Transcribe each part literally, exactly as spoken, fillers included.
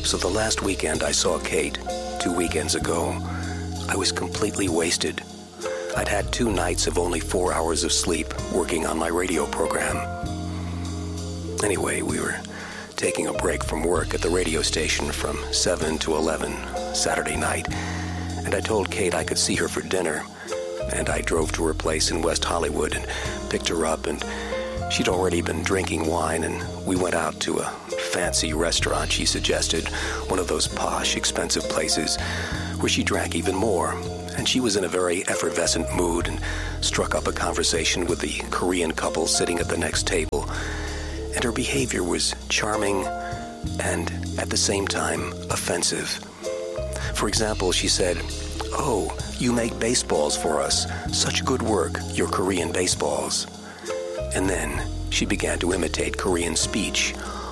So the last weekend I saw Kate, two weekends ago, I was completely wasted. I'd had two nights of only four hours of sleep working on my radio program. Anyway, we were taking a break from work at the radio station from seven to eleven Saturday night, and I told Kate I could see her for dinner, and I drove to her place in West Hollywood and picked her up, and she'd already been drinking wine, and we went out to a fancy restaurant she suggested, one of those posh, expensive places where she drank even more, and she was in a very effervescent mood and struck up a conversation with the Korean couple sitting at the next table, and her behavior was charming and, at the same time, offensive. For example, she said, "Oh, you make baseballs for us. Such good work, your Korean baseballs." And then she began to imitate Korean speech.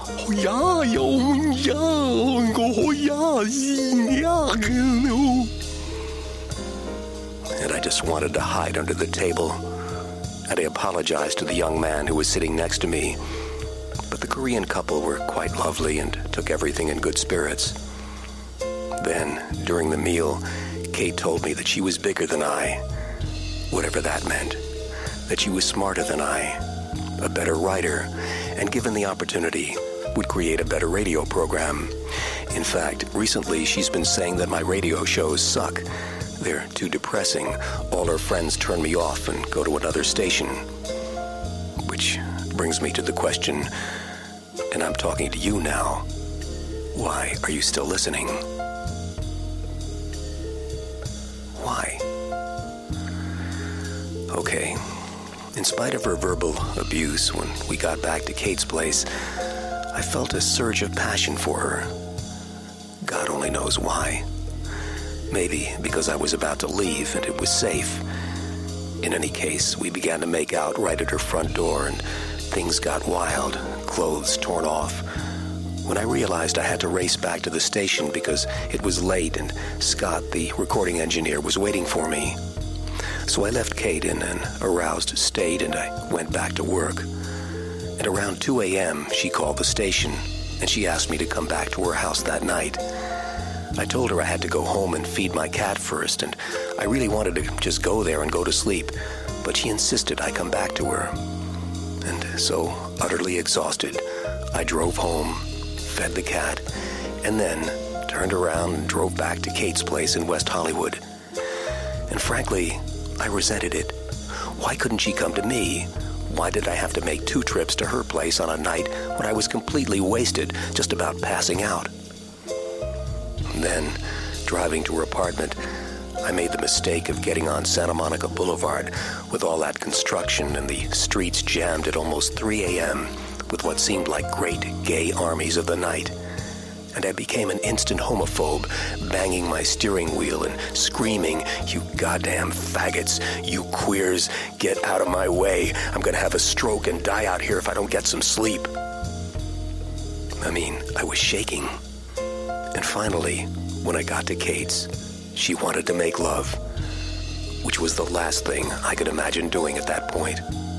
And I just wanted to hide under the table. And I apologized to the young man who was sitting next to me. But the Korean couple were quite lovely and took everything in good spirits. Then, during the meal, Kate told me that she was bigger than I, whatever that meant, that she was smarter than I, a better writer, and given the opportunity, would create a better radio program. In fact, recently she's been saying that my radio shows suck. They're too depressing. All her friends turn me off and go to another station. Which brings me to the question, and I'm talking to you now, why are you still listening? Why? Okay. In spite of her verbal abuse, when we got back to Kate's place, I felt a surge of passion for her. God only knows why. Maybe because I was about to leave and it was safe. In any case, we began to make out right at her front door, and things got wild, clothes torn off. When I realized I had to race back to the station because it was late and Scott, the recording engineer, was waiting for me. So I left Kate in an aroused state and I went back to work. At around two a.m., she called the station and she asked me to come back to her house that night. I told her I had to go home and feed my cat first, and I really wanted to just go there and go to sleep, but she insisted I come back to her. And so, utterly exhausted, I drove home, fed the cat, and then turned around and drove back to Kate's place in West Hollywood. And frankly, I resented it. Why couldn't she come to me? Why did I have to make two trips to her place on a night when I was completely wasted, just about passing out? Then, driving to her apartment, I made the mistake of getting on Santa Monica Boulevard with all that construction and the streets jammed at almost three a.m. with what seemed like great gay armies of the night. And I became an instant homophobe, banging my steering wheel and screaming, "You goddamn faggots, you queers, get out of my way. I'm gonna have a stroke and die out here if I don't get some sleep." I mean, I was shaking. And finally, when I got to Kate's, she wanted to make love, which was the last thing I could imagine doing at that point.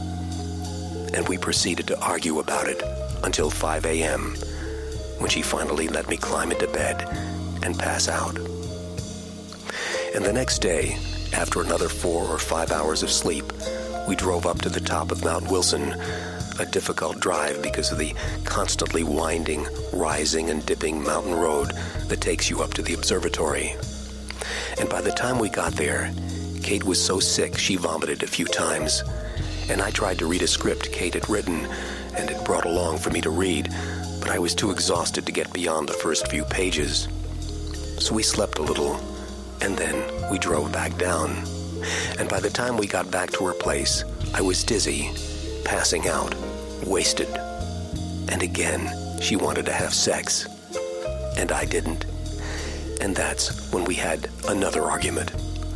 And we proceeded to argue about it until five a.m., when she finally let me climb into bed and pass out. And the next day, after another four or five hours of sleep, we drove up to the top of Mount Wilson, a difficult drive because of the constantly winding, rising and dipping mountain road that takes you up to the observatory. And by the time we got there, Kate was so sick she vomited a few times, and I tried to read a script Kate had written and had brought along for me to read, but I was too exhausted to get beyond the first few pages. So we slept a little, and then we drove back down. And by the time we got back to her place, I was dizzy, passing out, wasted. And again, she wanted to have sex. And I didn't. And that's when we had another argument.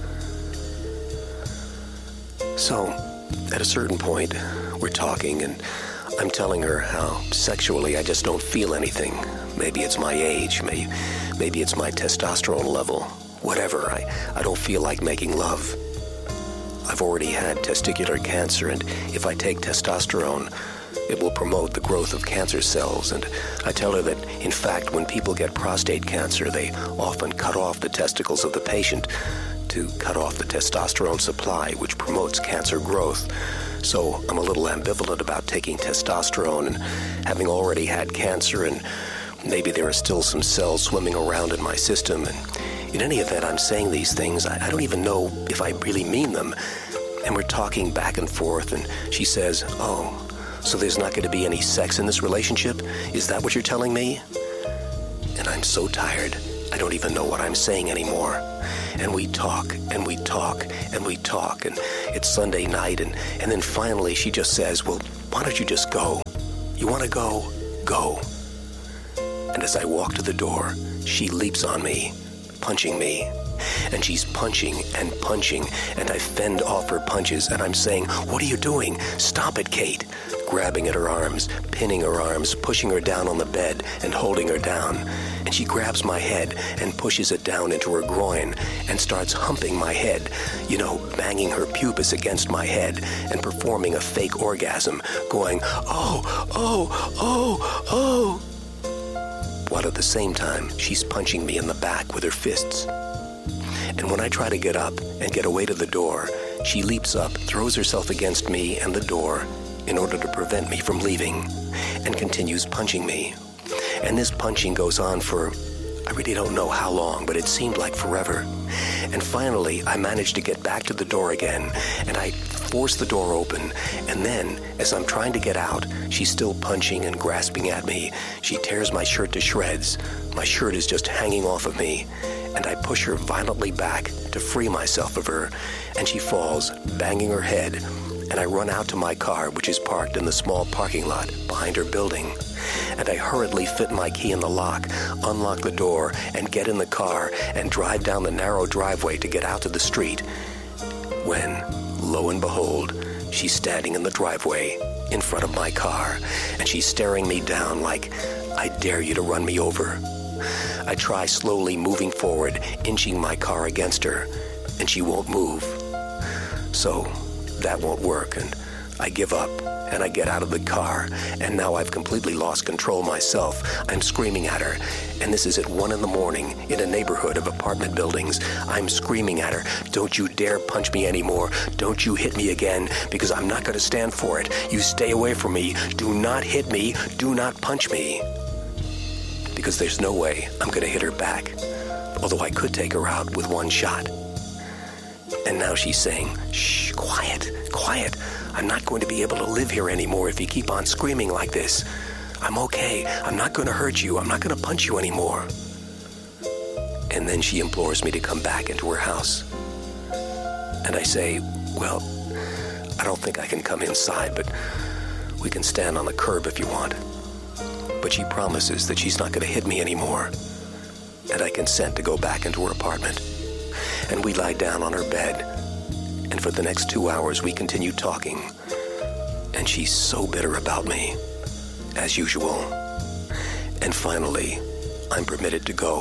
So, at a certain point, we're talking, and I'm telling her how sexually I just don't feel anything. Maybe it's my age, maybe, maybe it's my testosterone level. Whatever, I, I don't feel like making love. I've already had testicular cancer, and if I take testosterone, It will promote the growth of cancer cells, and I tell her that, in fact, when people get prostate cancer, they often cut off the testicles of the patient to cut off the testosterone supply, which promotes cancer growth. So I'm a little ambivalent about taking testosterone, and having already had cancer, and maybe there are still some cells swimming around in my system. And in any event, I'm saying these things. I, I don't even know if I really mean them. And we're talking back and forth, and she says, "Oh, so there's not going to be any sex in this relationship? Is that what you're telling me?" And I'm so tired, I don't even know what I'm saying anymore. And we talk, and we talk, and we talk, and it's Sunday night, and, and then finally she just says, "Well, why don't you just go? You want to go? Go." And as I walk to the door, she leaps on me, punching me. And she's punching and punching, and I fend off her punches, and I'm saying, "What are you doing? Stop it, Kate." Grabbing at her arms, pinning her arms, pushing her down on the bed and holding her down. And she grabs my head and pushes it down into her groin and starts humping my head, you know, banging her pubis against my head and performing a fake orgasm, going, "Oh, oh, oh, oh," while at the same time she's punching me in the back with her fists. And when I try to get up and get away to the door, she leaps up, throws herself against me and the door in order to prevent me from leaving, and continues punching me. And this punching goes on for, I really don't know how long, but it seemed like forever. And finally, I managed to get back to the door again, and I force the door open. And then, as I'm trying to get out, she's still punching and grasping at me. She tears my shirt to shreds. My shirt is just hanging off of me. And I push her violently back to free myself of her, and she falls, banging her head, and I run out to my car, which is parked in the small parking lot behind her building. And I hurriedly fit my key in the lock, unlock the door, and get in the car and drive down the narrow driveway to get out to the street. When, lo and behold, she's standing in the driveway in front of my car, and she's staring me down like, "I dare you to run me over." I try slowly moving forward, inching my car against her, and she won't move. So that won't work, and I give up, and I get out of the car, and now I've completely lost control myself. I'm screaming at her, and this is at one in the morning in a neighborhood of apartment buildings. I'm screaming at her, "Don't you dare punch me anymore. Don't you hit me again, because I'm not going to stand for it. You stay away from me. Do not hit me. Do not punch me." Because there's no way I'm going to hit her back, although I could take her out with one shot. And now she's saying, "Shh, quiet, quiet. I'm not going to be able to live here anymore if you keep on screaming like this. I'm okay. I'm not going to hurt you. I'm not going to punch you anymore." And then she implores me to come back into her house. And I say, "Well, I don't think I can come inside, but we can stand on the curb if you want." But she promises that she's not going to hit me anymore, and I consent to go back into her apartment. And we lie down on her bed, and for the next two hours we continue talking, and she's so bitter about me, as usual. And finally, I'm permitted to go.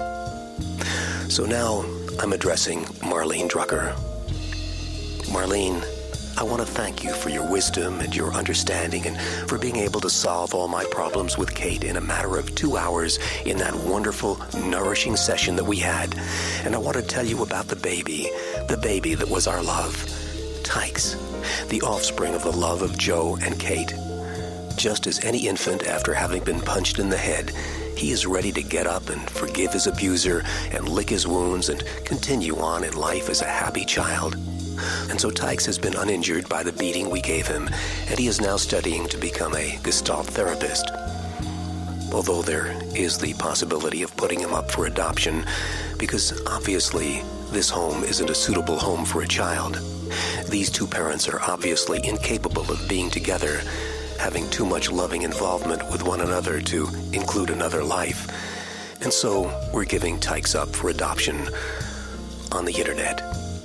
So now I'm addressing Marlene Drucker. Marlene, I want to thank you for your wisdom and your understanding, and for being able to solve all my problems with Kate in a matter of two hours in that wonderful, nourishing session that we had. And I want to tell you about the baby, the baby that was our love, Tykes, the offspring of the love of Joe and Kate. Just as any infant, after having been punched in the head, he is ready to get up and forgive his abuser and lick his wounds and continue on in life as a happy child. And so Tykes has been uninjured by the beating we gave him, and he is now studying to become a Gestalt therapist. Although there is the possibility of putting him up for adoption, because obviously this home isn't a suitable home for a child. These two parents are obviously incapable of being together, having too much loving involvement with one another to include another life. And so we're giving Tykes up for adoption on the internet.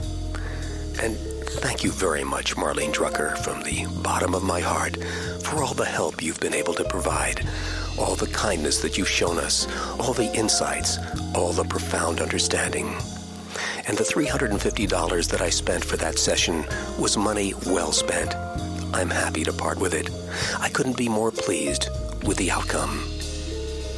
And thank you very much, Marlene Drucker, from the bottom of my heart, for all the help you've been able to provide, all the kindness that you've shown us, all the insights, all the profound understanding. And the three hundred fifty dollars that I spent for that session was money well spent. I'm happy to part with it. I couldn't be more pleased with the outcome.